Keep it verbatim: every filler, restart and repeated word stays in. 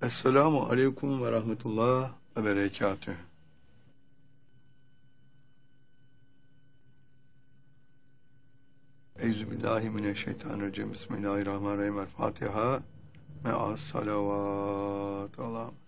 Esselamu aleyküm ve rahmetullah ve berekatühü. Euzubillahimineşşeytanirracim. Bismillahirrahmanirrahim. El Fatiha. Me'as salavat. Allah'ım.